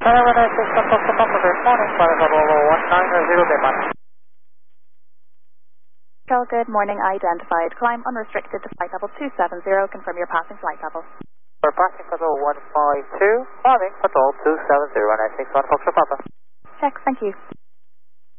Hello, 196 Foxtrot Papa, good morning. Flight level 190 Denmark. Charles, good morning. Identified. Climb unrestricted to flight level 270. Confirm your passing flight level. For passing control 152, climbing control 270, 196 Foxtrot Papa. Check. Thank you.